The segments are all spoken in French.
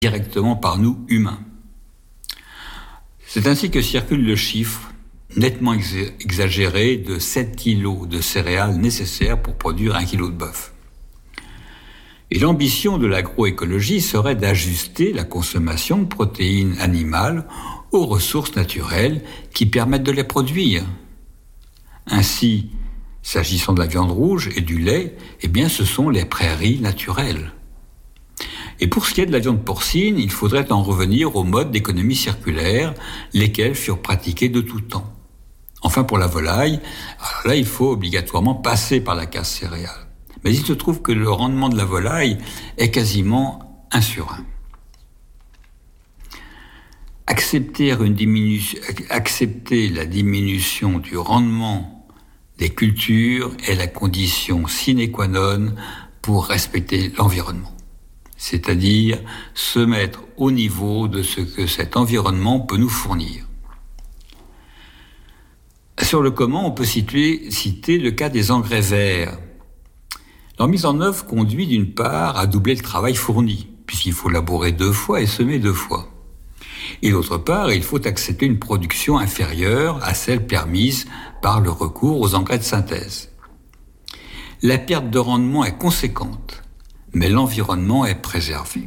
directement par nous, humains. C'est ainsi que circule le chiffre nettement exagéré de 7 kilos de céréales nécessaires pour produire 1 kilo de bœuf. Et l'ambition de l'agroécologie serait d'ajuster la consommation de protéines animales aux ressources naturelles qui permettent de les produire. Ainsi, s'agissant de la viande rouge et du lait, ce sont les prairies naturelles. Et pour ce qui est de la viande porcine, il faudrait en revenir aux modes d'économie circulaire, lesquels furent pratiqués de tout temps. Enfin, pour la volaille, alors là, il faut obligatoirement passer par la casse céréale. Mais il se trouve que le rendement de la volaille est quasiment 1 sur 1. Accepter la diminution du rendement des cultures est la condition sine qua non pour respecter l'environnement. C'est-à-dire se mettre au niveau de ce que cet environnement peut nous fournir. Sur le comment, on peut citer le cas des engrais verts. Leur mise en œuvre conduit d'une part à doubler le travail fourni, puisqu'il faut labourer 2 fois et semer 2 fois. Et d'autre part, il faut accepter une production inférieure à celle permise par le recours aux engrais de synthèse. La perte de rendement est conséquente, mais l'environnement est préservé.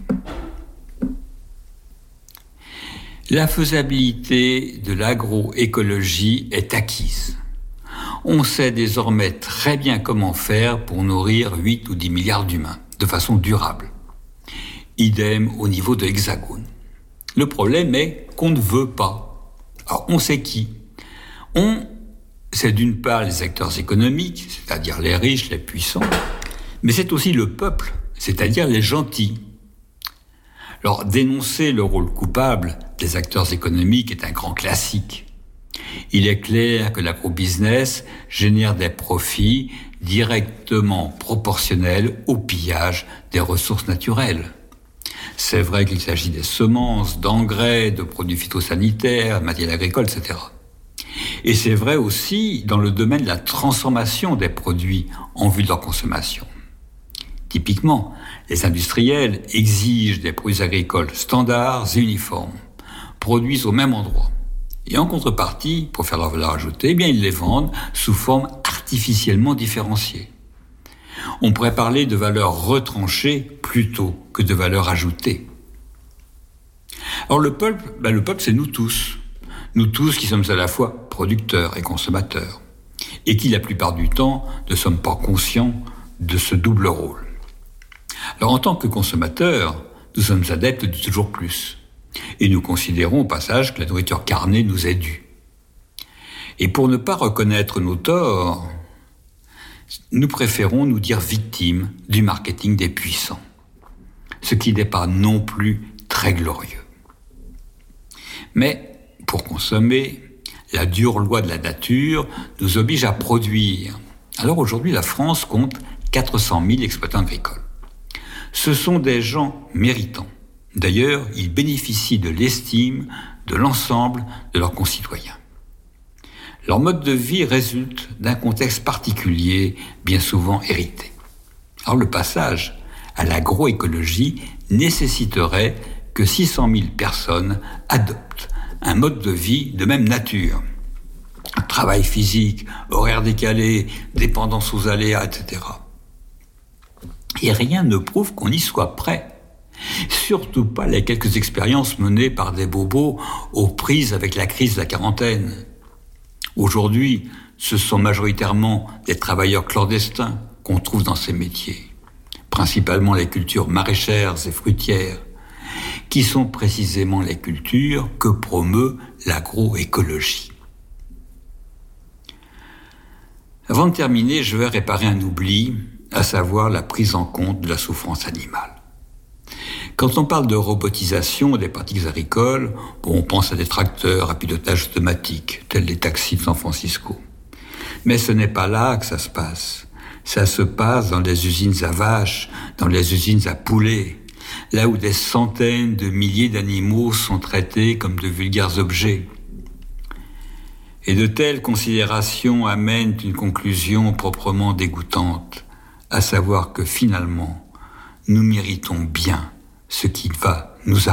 La faisabilité de l'agroécologie est acquise. On sait désormais très bien comment faire pour nourrir 8 ou 10 milliards d'humains, de façon durable. Idem au niveau de l'Hexagone. Le problème est qu'on ne veut pas. Alors, on sait qui. C'est d'une part les acteurs économiques, c'est-à-dire les riches, les puissants, mais c'est aussi le peuple, c'est-à-dire les gentils. Alors, dénoncer le rôle coupable des acteurs économiques est un grand classique. Il est clair que l'agrobusiness génère des profits directement proportionnels au pillage des ressources naturelles. C'est vrai qu'il s'agit des semences, d'engrais, de produits phytosanitaires, matériel agricole, etc. Et c'est vrai aussi dans le domaine de la transformation des produits en vue de leur consommation. Typiquement, les industriels exigent des produits agricoles standards et uniformes, produits au même endroit. Et en contrepartie, pour faire leur valeur ajoutée, ils les vendent sous forme artificiellement différenciée. On pourrait parler de valeur retranchée plutôt que de valeur ajoutée. Alors le peuple, c'est nous tous. Nous tous qui sommes à la fois producteurs et consommateurs. Et qui, la plupart du temps, ne sommes pas conscients de ce double rôle. Alors en tant que consommateurs, nous sommes adeptes de toujours plus. Et nous considérons au passage que la nourriture carnée nous est due. Et pour ne pas reconnaître nos torts, nous préférons nous dire victimes du marketing des puissants, ce qui n'est pas non plus très glorieux. Mais pour consommer, la dure loi de la nature nous oblige à produire. Alors aujourd'hui, la France compte 400 000 exploitants agricoles. Ce sont des gens méritants. D'ailleurs, ils bénéficient de l'estime de l'ensemble de leurs concitoyens. Leur mode de vie résulte d'un contexte particulier, bien souvent hérité. Alors le passage à l'agroécologie nécessiterait que 600 000 personnes adoptent un mode de vie de même nature. Travail physique, horaire décalé, dépendance aux aléas, etc. Et rien ne prouve qu'on y soit prêt. Surtout pas les quelques expériences menées par des bobos aux prises avec la crise de la quarantaine. Aujourd'hui, ce sont majoritairement des travailleurs clandestins qu'on trouve dans ces métiers, principalement les cultures maraîchères et fruitières, qui sont précisément les cultures que promeut l'agroécologie. Avant de terminer, je vais réparer un oubli, à savoir la prise en compte de la souffrance animale. Quand on parle de robotisation des pratiques agricoles, on pense à des tracteurs à pilotage automatique, tels les taxis de San Francisco. Mais ce n'est pas là que ça se passe. Ça se passe dans les usines à vaches, dans les usines à poulets, là où des centaines de milliers d'animaux sont traités comme de vulgaires objets. Et de telles considérations amènent une conclusion proprement dégoûtante, à savoir que finalement, nous méritons bien ce qui va nous